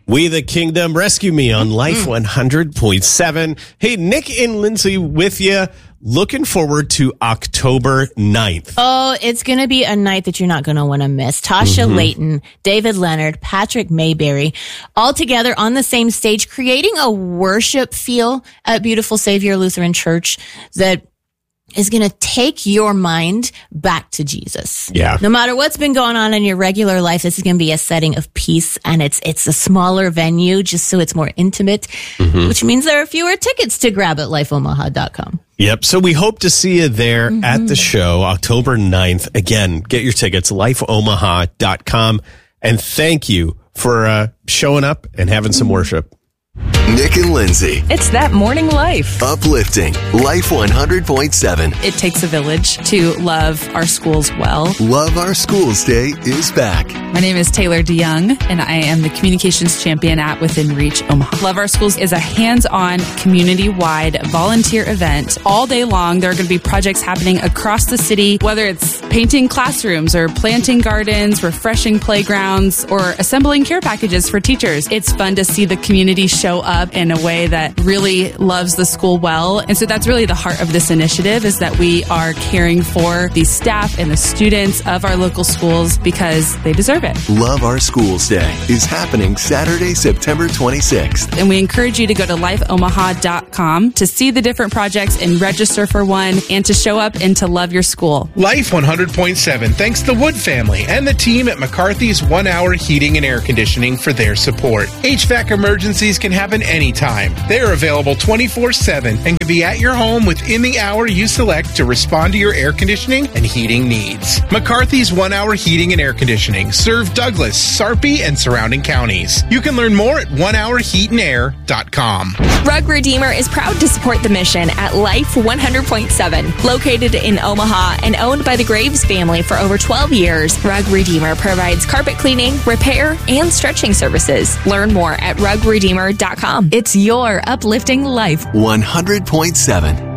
We the Kingdom, Rescue Me on Life 100.7. Hey, Nick and Lindsay with you. Looking forward to October 9th. Oh, it's going to be a night that you're not going to want to miss. Tasha Layton, David Leonard, Patrick Mayberry, all together on the same stage, creating a worship feel at Beautiful Savior Lutheran Church that is going to take your mind back to Jesus. Yeah. No matter what's been going on in your regular life, this is going to be a setting of peace, and it's a smaller venue just so it's more intimate, which means there are fewer tickets to grab at lifeomaha.com. Yep. So we hope to see you there at the show, October 9th. Again, get your tickets, lifeomaha.com. And thank you for showing up and having some worship. Nick and Lindsay. It's that morning life. Uplifting. Life 100.7. It takes a village to love our schools well. Love Our Schools Day is back. My name is Taylor DeYoung, and I am the communications champion at Within Reach Omaha. Love Our Schools is a hands-on, community-wide volunteer event. All day long, there are going to be projects happening across the city, whether it's painting classrooms or planting gardens, refreshing playgrounds, or assembling care packages for teachers. It's fun to see the community show up in a way that really loves the school well. And so that's really the heart of this initiative, is that we are caring for the staff and the students of our local schools because they deserve it. Love Our Schools Day is happening Saturday, September 26th. And we encourage you to go to lifeomaha.com to see the different projects and register for one, and to show up and to love your school. Life 100.7 thanks the Wood family and the team at McCarthy's 1 Hour Heating and Air Conditioning for their support. HVAC emergencies can happen anytime. They are available 24/7 and can be at your home within the hour you select to respond to your air conditioning and heating needs. McCarthy's 1 Hour Heating and Air Conditioning serve Douglas, Sarpy, and surrounding counties. You can learn more at onehourheatandair.com. Rug Redeemer is proud to support the mission at Life 100.7. Located in Omaha and owned by the Graves family for over 12 years, Rug Redeemer provides carpet cleaning, repair, and stretching services. Learn more at rugredeemer.com. It's your uplifting life. 100.7.